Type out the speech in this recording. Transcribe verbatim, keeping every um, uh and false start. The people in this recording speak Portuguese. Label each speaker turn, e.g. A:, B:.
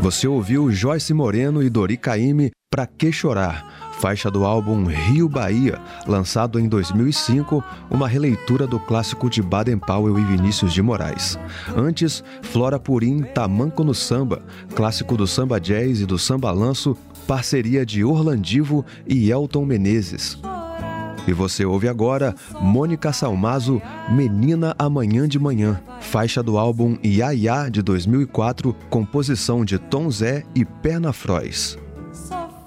A: Você ouviu Joyce Moreno e Dori Caymmi, Pra Que Chorar, faixa do álbum Rio Bahia, lançado em dois mil e cinco, uma releitura do clássico de Baden Powell e Vinícius de Moraes. Antes, Flora Purim, Tamanco no Samba, clássico do samba jazz e do samba lanço, parceria de Orlandivo e Elton Menezes. E você ouve agora Mônica Salmazo, Menina Amanhã de Manhã, faixa do álbum Iá Iá de dois mil e quatro, composição de Tom Zé e Perna Frois.